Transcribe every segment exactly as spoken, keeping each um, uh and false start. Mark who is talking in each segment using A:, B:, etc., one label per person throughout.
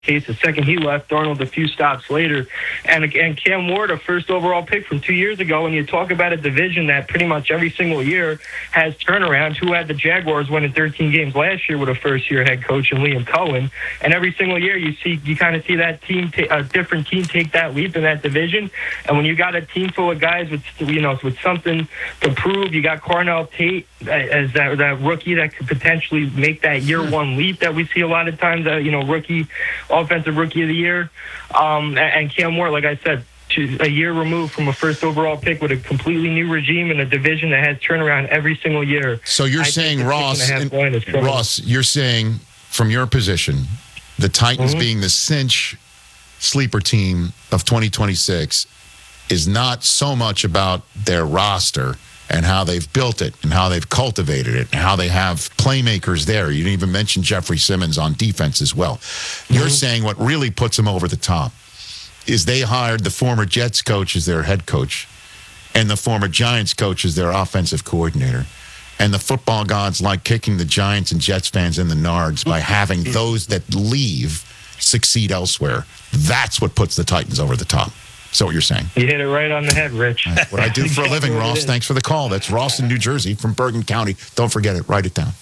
A: case, the second he left, Darnold a few stops later. And again, Cam Ward, a first overall pick from two years ago, and you talk about a division that pretty much every single year has turnaround. Who had the Jaguars winning thirteen games last year with a first-year head coach and Liam Cohen. And every single year you see, you kind of see that team, ta- a different team take that leap in that division. And when you got a team full of guys with, you know, with something to prove, you got Carnell Tate as that, that rookie that could potentially make that year one leap that we see a lot of times, uh, you know, rookie, offensive rookie of the year. Um, and Cam Ward, like I said, a year removed from a first overall pick with a completely new regime in a division that has turnaround every single year.
B: So you're I saying, Ross, and, Ross, you're saying from your position, the Titans mm-hmm. being the cinch sleeper team of twenty twenty-six is not so much about their roster and how they've built it and how they've cultivated it and how they have playmakers there. You didn't even mention Jeffrey Simmons on defense as well. Mm-hmm. You're saying what really puts them over the top is they hired the former Jets coach as their head coach and the former Giants coach as their offensive coordinator. And the football gods like kicking the Giants and Jets fans in the nards by having those that leave succeed elsewhere. That's what puts the Titans over the top. So what you're saying?
A: You hit it right on the head, Rich.
B: Right. What I do for a living, Ross. Thanks for the call. That's Ross in New Jersey from Bergen County. Don't forget it. Write it down.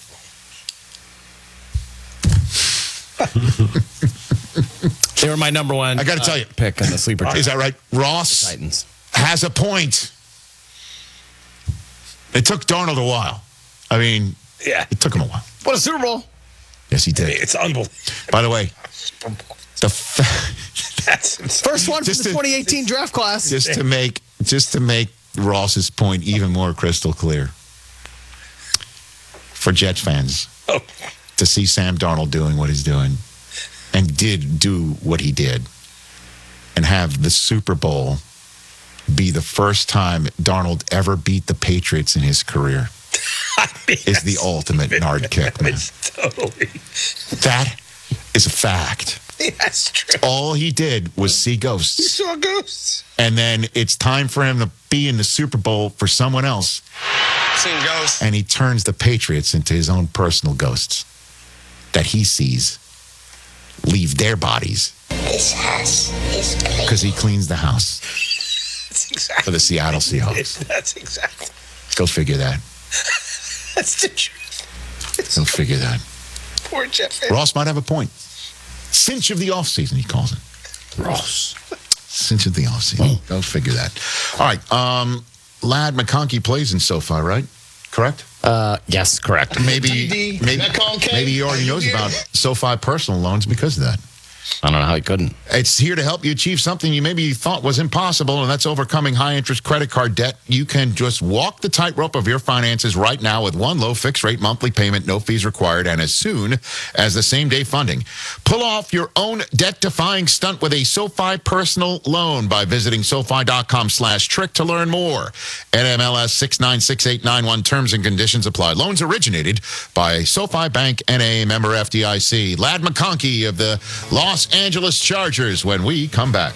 C: They were my number one.
B: I got to
C: uh,
B: tell you,
C: pick in the sleeper.
B: Is that right? Ross
C: Titans
B: has a point. It took Darnold a while. I mean,
D: yeah,
B: it took him a while.
C: What a Super Bowl!
B: Yes, he did.
D: It's unbelievable.
B: By the way, the fa-
C: That's first one from the
B: to,
C: twenty eighteen draft class.
B: Just to make just to make Ross's point even more crystal clear for Jets fans,
D: oh.
B: to see Sam Darnold doing what he's doing and did do what he did and have the Super Bowl be the first time Darnold ever beat the Patriots in his career I mean, is the ultimate nard kick, man.
D: Totally.
B: That is a fact.
D: Yeah, that's true.
B: All he did was see ghosts.
D: He saw ghosts.
B: And then it's time for him to be in the Super Bowl for someone else.
D: Seeing ghosts.
B: And he turns the Patriots into his own personal ghosts that he sees leave their bodies.
E: This house is clean.
B: Because he cleans the house.
D: That's exactly.
B: For the Seattle Seahawks.
D: That's exactly.
B: Go figure that.
D: That's the truth. It's
B: Go figure that.
D: Poor Jeff.
B: Ross might have a point. Cinch of the offseason, he calls it.
D: Ross.
B: Cinch of the offseason. Oh. Go figure that. All right. Um, Ladd McConkey plays in SoFi, right? Correct?
C: Uh, yes, correct.
B: Maybe, maybe, maybe he already knows about SoFi personal loans because of that.
C: I don't know how he couldn't.
B: It's here to help you achieve something you maybe thought was impossible, and that's overcoming high-interest credit card debt. You can just walk the tightrope of your finances right now with one low fixed-rate monthly payment, no fees required, and as soon as the same-day funding. Pull off your own debt-defying stunt with a SoFi personal loan by visiting SoFi.com slash trick to learn more. N M L S six nine six eight nine one. Terms and conditions apply. Loans originated by SoFi Bank, N A, member F D I C. Ladd McConkey of the Los Angeles Chargers when we come back.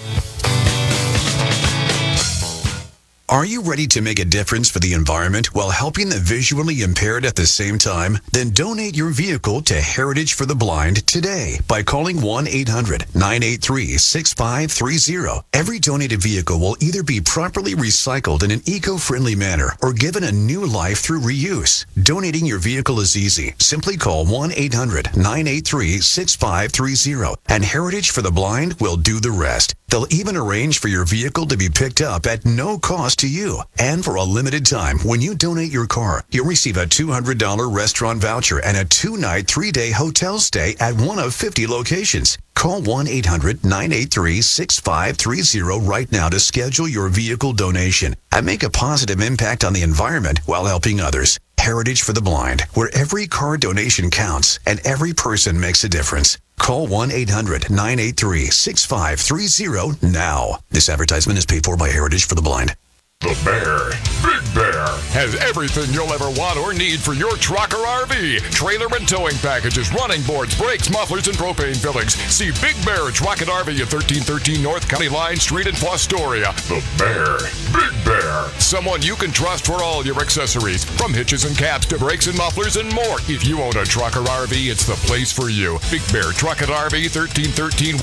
F: Are you ready to make a difference for the environment while helping the visually impaired at the same time? Then donate your vehicle to Heritage for the Blind today by calling one eight hundred nine eight three six five three zero. Every donated vehicle will either be properly recycled in an eco-friendly manner or given a new life through reuse. Donating your vehicle is easy. Simply call one eight hundred nine eight three six five three zero and Heritage for the Blind will do the rest. They'll even arrange for your vehicle to be picked up at no cost to you. And for a limited time, when you donate your car, you'll receive a two hundred dollars restaurant voucher and a two-night, three-day hotel stay at one of fifty locations. Call one eight hundred nine eight three six five three zero right now to schedule your vehicle donation and make a positive impact on the environment while helping others. Heritage for the Blind, where every car donation counts and every person makes a difference. Call one eight hundred nine eight three six five three zero now. This advertisement is paid for by Heritage for the Blind.
G: The Bear, Big Bear, has everything you'll ever want or need for your truck or R V. Trailer and towing packages, running boards, brakes, mufflers, and propane fillings. See Big Bear Truck and R V at thirteen thirteen North County Line Street in Fostoria. The Bear, Big Bear. Someone you can trust for all your accessories, from hitches and caps to brakes and mufflers and more. If you own a truck or R V, it's the place for you. Big Bear Truck and R V, thirteen thirteen